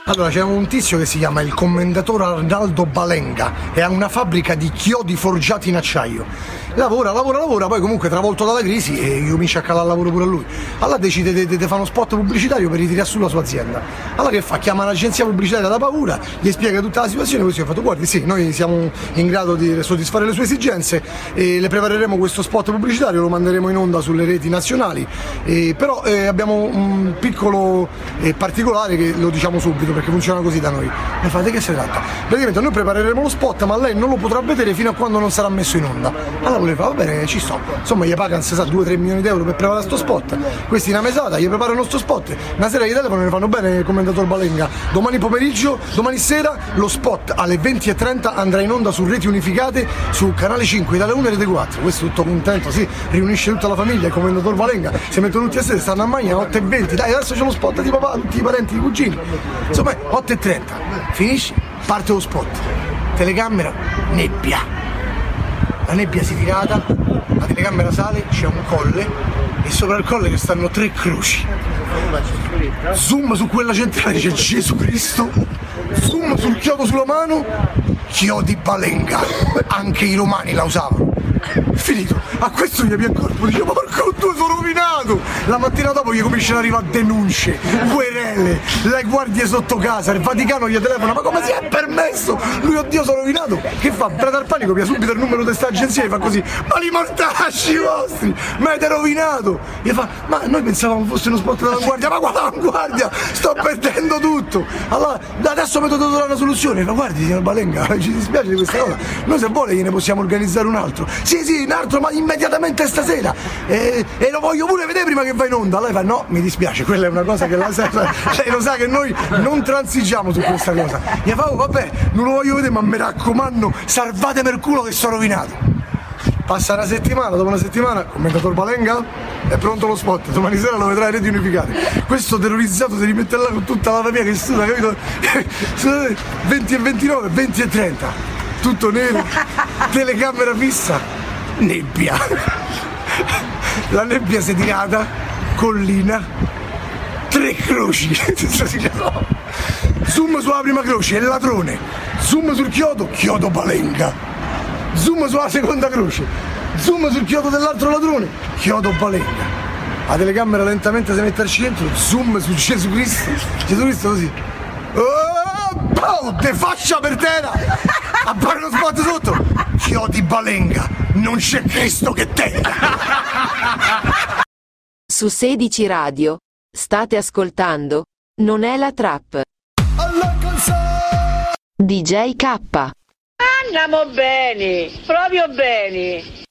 Allora, c'è un tizio che si chiama il commendatore Arnaldo Balenga e ha una fabbrica di chiodi forgiati in acciaio. Lavora, poi comunque travolto dalla crisi e comincia a calare il lavoro pure a lui. Allora decide di fare uno spot pubblicitario per ritirare su la sua azienda. Allora che fa? Chiama l'agenzia pubblicitaria da paura, gli spiega tutta la situazione, così ha fatto: guardi, sì, noi siamo in grado di soddisfare le sue esigenze e le prepareremo questo spot pubblicitario, lo manderemo in onda sulle reti nazionali, però abbiamo un piccolo particolare che lo diciamo subito perché funziona così da noi. E fate, che si tratta? Praticamente noi prepareremo lo spot, ma lei non lo potrà vedere fino a quando non sarà messo in onda. Allora voleva, va bene, ci sto. Insomma, gli pagano 2-3 milioni di euro per preparare sto spot. Questi una mesata, gli preparano sto spot. Una sera gli telefono e ne fanno: bene, commendator Balenga, domani pomeriggio, domani sera, lo spot alle 20:30 andrà in onda su reti unificate, su Canale 5, dalle 1 e Rete 4. Questo tutto contento, sì, riunisce tutta la famiglia, il commendator Balenga, si mettono tutti a sede, stanno a magna, 8:20, dai, adesso c'è lo spot di papà, tutti i parenti, i cugini. Insomma, 8:30, finisce, parte lo spot, telecamera, nebbia. La nebbia si tirata, la telecamera sale, c'è un colle e sopra il colle che stanno 3 croci. Zoom su quella centrale, c'è Gesù Cristo, zoom sul chiodo sulla mano, chiodi Balenga, anche i romani la usavano. Finito, a questo gli piace il corpo, dice: porco due, sono rovinato. La mattina dopo gli cominciano ad arrivare denunce, querele, le guardie sotto casa, il Vaticano gli telefona: ma come si è permesso? Lui: oddio, sono rovinato. Che fa? Preda al panico, via subito il numero di questa agenzia e fa così: ma li mortacci vostri, ma avete rovinato. Gli fa: ma noi pensavamo fosse uno spot dell'avanguardia. Ma quale avanguardia? Sto perdendo tutto. Allora, adesso mi dovete dare una soluzione. Ma guardi, signor Balenga, ci dispiace di questa cosa, noi se vuole gliene possiamo organizzare un altro. Sì, un altro, ma immediatamente stasera, e lo voglio pure vedere prima che va in onda. Lei fa: no, mi dispiace, quella è una cosa che lei lo sa che noi non transigiamo su questa cosa. Gli fa: oh, vabbè, non lo voglio vedere, ma mi raccomando, salvatemi il culo che sono rovinato. Passa una settimana, dopo una settimana, commendator Balenga, è pronto lo spot, domani sera lo vedrai a reti unificate. Questo terrorizzato si rimette là con tutta la famiglia che studia, capito? 20:29, 20:30, tutto nero, telecamera fissa, nebbia. La nebbia si è tirata, collina, 3 croci. Zoom sulla prima croce, è il ladrone. Zoom sul chiodo, chiodo Balenga. Zoom sulla seconda croce, zoom sul chiodo dell'altro ladrone, chiodo Balenga. La telecamera lentamente si mette al centro, zoom su Gesù Cristo così. Oh, te faccia per terra! Appare uno spot sotto, chiodi Balenga, non c'è Cristo che tenga! Su 16 Radio state ascoltando Non è la trap. DJ K. Andiamo bene, proprio bene.